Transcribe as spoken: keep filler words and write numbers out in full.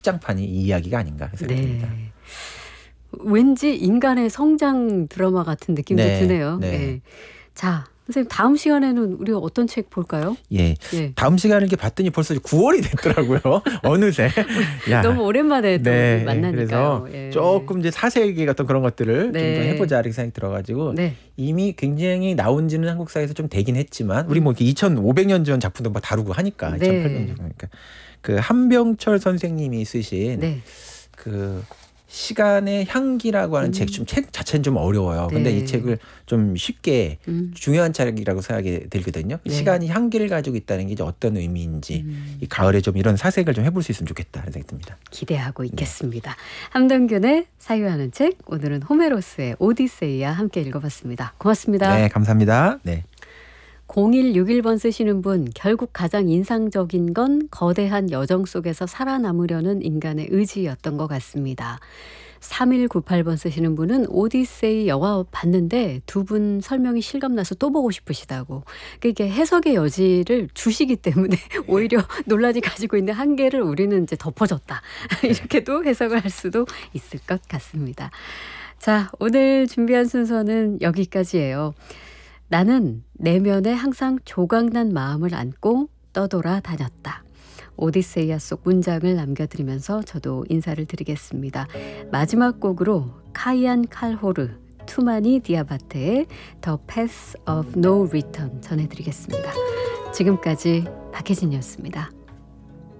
장판이 이 이야기가 아닌가 생각이 듭니다. 네. 왠지 인간의 성장 드라마 같은 느낌도 네, 드네요. 네. 예. 자, 선생님 다음 시간에는 우리가 어떤 책 볼까요? 예. 예. 다음 시간을 이렇게 봤더니 벌써 구월이 됐더라고요. 어느새. 야. 너무 오랜만에 또 네. 만나니까요. 그래서 예. 조금 이제 사색의 어떤 그런 것들을 네. 좀 더 해보자 이렇게 생각이 들어가지고 네. 이미 굉장히 나온 지는 한국 사회에서 좀 되긴 했지만 우리 뭐 이천오백 년 전 작품도 막 다루고 하니까 네. 이천팔백 년 전 그러니까 그 한병철 선생님이 쓰신 네. 그 시간의 향기라고 하는 음. 책, 좀 책 자체는 좀 어려워요. 네. 근데 이 책을 좀 쉽게 음. 중요한 책이라고 생각이 들거든요. 네. 시간이 향기를 가지고 있다는 게 이제 어떤 의미인지 음. 이 가을에 좀 이런 사색을 좀 해볼 수 있으면 좋겠다 하는 생각이 듭니다. 기대하고 있겠습니다. 네. 함동균의 사유하는 책, 오늘은 호메로스의 오디세이와 함께 읽어봤습니다. 고맙습니다. 네, 감사합니다. 네. 공일육일 번 쓰시는 분, 결국 가장 인상적인 건 거대한 여정 속에서 살아남으려는 인간의 의지였던 것 같습니다. 삼일구팔 번 쓰시는 분은 오디세이 영화 봤는데 두 분 설명이 실감나서 또 보고 싶으시다고. 이게 해석의 여지를 주시기 때문에 오히려 논란이 가지고 있는 한계를 우리는 이제 덮어줬다. 이렇게도 해석을 할 수도 있을 것 같습니다. 자, 오늘 준비한 순서는 여기까지예요. 나는 내면에 항상 조각난 마음을 안고 떠돌아 다녔다. 오디세이아 속 문장을 남겨드리면서 저도 인사를 드리겠습니다. 마지막 곡으로 카이안 칼호르, 투마니 디아바테의 The Path of No Return 전해드리겠습니다. 지금까지 박혜진이었습니다.